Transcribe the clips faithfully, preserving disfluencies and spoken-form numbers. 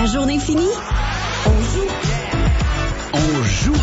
La journée finie, on joue. On joue.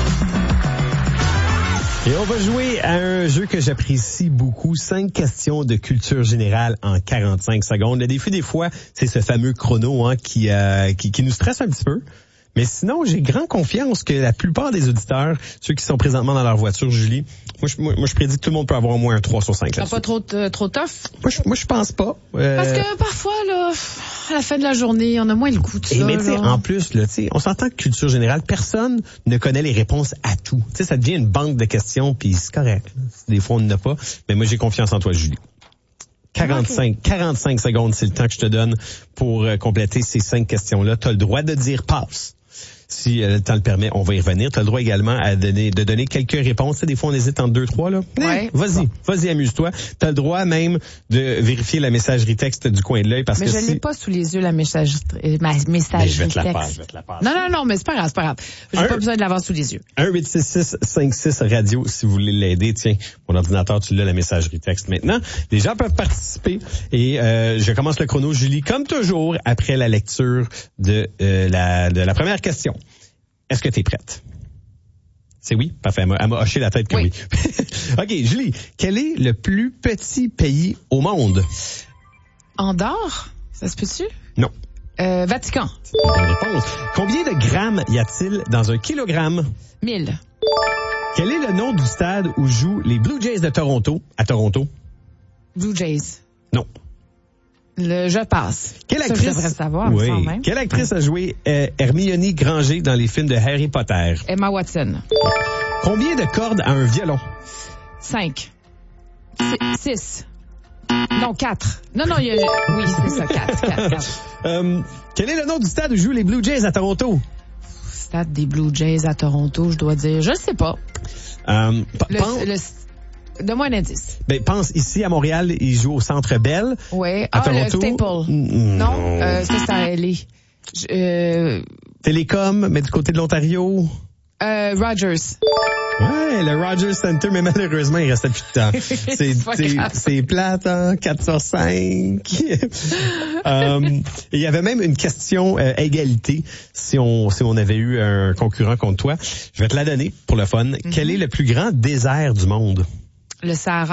Et on va jouer à un jeu que j'apprécie beaucoup. Cinq questions de culture générale en quarante-cinq secondes. Le défi des fois, c'est ce fameux chrono hein, qui, euh, qui, qui nous stresse un petit peu. Mais sinon, j'ai grand confiance que la plupart des auditeurs, ceux qui sont présentement dans leur voiture, Julie, moi je, moi, moi, je prédis que tout le monde peut avoir au moins un trois sur cinq. C'est pas trop, euh, trop tough? Moi je, moi, je pense pas. Euh... Parce que parfois, là, à la fin de la journée, on a moins le goût de ça. Et mais tu sais, en plus, là, tu sais, on s'entend que culture générale, personne ne connaît les réponses à tout. Tu sais, ça devient une banque de questions, puis c'est correct. Des fois, on n'en a pas. Mais moi, j'ai confiance en toi, Julie. quarante-cinq, okay. quarante-cinq secondes, c'est le temps que je te donne pour euh, compléter ces cinq questions-là. Tu as le droit de dire passe. Si euh, le temps le permet, on va y revenir. Tu as le droit également à donner, de donner quelques réponses. Tu sais, des fois, on hésite entre deux, trois, là. Ouais. Vas-y, vas-y, amuse-toi. Tu as le droit même de vérifier la messagerie texte du coin de l'œil parce mais que je si... l'ai pas sous les yeux, la messagerie, ma messagerie je vais te la texte. passer, je vais te la passer. Non, non, non, mais c'est pas grave, c'est pas grave. J'ai un, pas besoin de l'avoir sous les yeux. un huit six six cinq six radio si vous voulez l'aider. Tiens, mon ordinateur, tu l'as, la messagerie texte maintenant. Les gens peuvent participer et euh, je commence le chrono, Julie, comme toujours, après la lecture de, euh, la, de la première question. Est-ce que tu es prête? C'est oui? Parfait. Elle m'a, elle m'a hoché la tête que oui. oui. OK, Julie, quel est le plus petit pays au monde? Andorre? Ça se peut-tu? Non. Euh, Vatican. Bonne réponse. Combien de grammes y a-t-il dans un kilogramme? Mille. Quel est le nom du stade où jouent les Blue Jays de Toronto à Toronto? Blue Jays. Non. Le je passe. Quelle actrice, ça, je devrais savoir, oui. même. Quelle actrice a joué euh, Hermione Granger dans les films de Harry Potter? Emma Watson. Combien de cordes a un violon? Cinq. Six. Non, quatre. Non, non, il y a... Oui, c'est ça, quatre. quatre, quatre. euh, quel est le nom du stade où jouent les Blue Jays à Toronto? Stade des Blue Jays à Toronto, je dois dire. Je ne sais pas. Euh, le, pense... le... Donne-moi un indice. Ben, pense ici à Montréal, ils jouent au Centre Bell. Oui. À ah, Toronto. le Staple. Mmh. Non, euh, ça, c'est à L A. Euh... Télécom, mais du côté de l'Ontario. Euh, Rogers. Ouais, le Rogers Center, mais malheureusement, il restait plus de temps. C'est, c'est, c'est plate, hein? quatre sur cinq. um, il y avait même une question euh, égalité si on, si on avait eu un concurrent contre toi. Je vais te la donner pour le fun. Mm-hmm. Quel est le plus grand désert du monde? Le Sahara.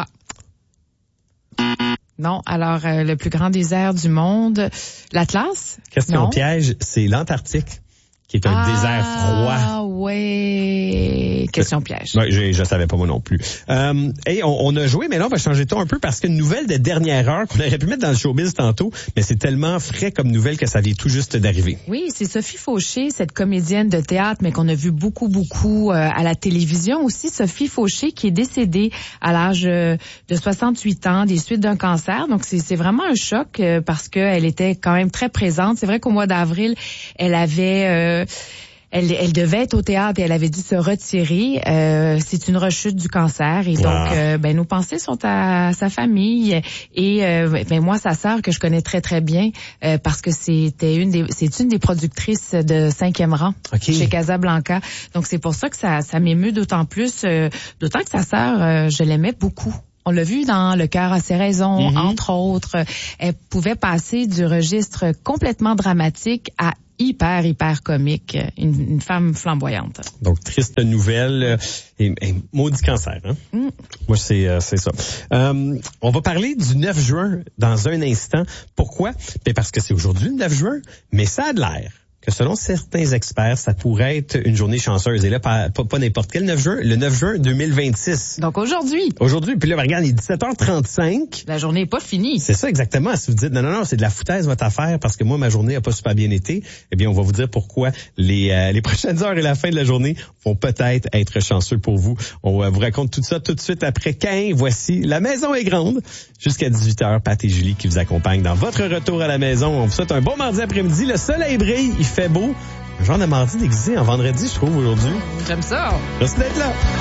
Non, alors euh, le plus grand désert du monde, l'Atlas? Question non. piège, c'est l'Antarctique, qui est un ah, désert froid. Ah ouais, question piège. Ouais, je, je savais pas moi non plus. Euh, hey, on, on a joué, mais là on va changer de ton un peu parce qu'une nouvelle de dernière heure qu'on aurait pu mettre dans le showbiz tantôt, mais c'est tellement frais comme nouvelle que ça vient tout juste d'arriver. Oui, c'est Sophie Fauché, cette comédienne de théâtre, mais qu'on a vu beaucoup, beaucoup euh, à la télévision aussi. Sophie Fauché qui est décédée à l'âge euh, de soixante-huit ans des suites d'un cancer. Donc c'est, c'est vraiment un choc euh, parce qu'elle était quand même très présente. C'est vrai qu'au mois d'avril, elle avait... Euh, Elle, elle devait être au théâtre et elle avait dû se retirer. Euh, c'est une rechute du cancer et wow. donc euh, ben nos pensées sont à sa famille et euh, ben moi sa sœur que je connais très très bien euh, parce que c'était une des c'est une des productrices de cinquième rang okay. chez Casablanca. Donc c'est pour ça que ça ça m'émeut d'autant plus, euh, d'autant que sa sœur euh, je l'aimais beaucoup. On l'a vu dans Le cœur a ses raisons, mm-hmm. entre autres. Elle pouvait passer du registre complètement dramatique à hyper, hyper comique. Une, une femme flamboyante. Donc, triste nouvelle et, et maudit cancer. Hein? Mm. Moi, c'est, euh, c'est ça. Euh, on va parler du neuf juin dans un instant. Pourquoi? Ben parce que c'est aujourd'hui le neuf juin, mais ça a de l'air que selon certains experts, ça pourrait être une journée chanceuse. Et là, pas, pas, pas n'importe quel neuf juin, le neuf juin deux mille vingt-six. Donc aujourd'hui. Aujourd'hui. Puis là, regarde, il est dix-sept heures trente-cinq. La journée n'est pas finie. C'est ça, exactement. Si vous dites, non, non, non, c'est de la foutaise votre affaire parce que moi, ma journée n'a pas super bien été, eh bien, on va vous dire pourquoi les, euh, les prochaines heures et la fin de la journée vont peut-être être chanceux pour vous. On euh, vous raconte tout ça tout de suite après Cain. Voici La Maison est grande. Jusqu'à dix-huit heures, Pat et Julie qui vous accompagnent dans votre retour à la maison. On vous souhaite un bon mardi après-midi. Le soleil brille, il fait beau. Un genre de mardi déguisé en vendredi, je trouve, aujourd'hui. J'aime ça. Merci d'être là.